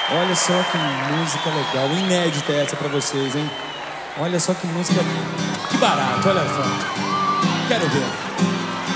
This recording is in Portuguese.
Olha só que música legal, inédita essa pra vocês, hein? Olha só que música, que barato, olha só. Quero ver.